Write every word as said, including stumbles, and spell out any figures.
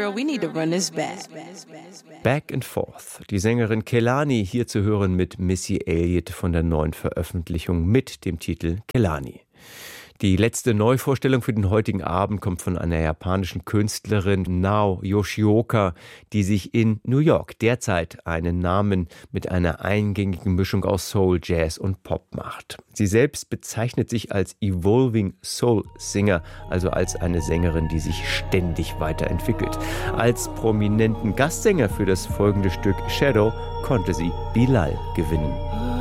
girl, we need to run this back. Back and Forth. Die Sängerin Kehlani hier zu hören mit Missy Elliott von der neuen Veröffentlichung mit dem Titel Kehlani. Die letzte Neuvorstellung für den heutigen Abend kommt von einer japanischen Künstlerin, Nao Yoshioka, die sich in New York derzeit einen Namen mit einer eingängigen Mischung aus Soul, Jazz und Pop macht. Sie selbst bezeichnet sich als Evolving Soul Singer, also als eine Sängerin, die sich ständig weiterentwickelt. Als prominenten Gastsänger für das folgende Stück Shadow konnte sie Bilal gewinnen.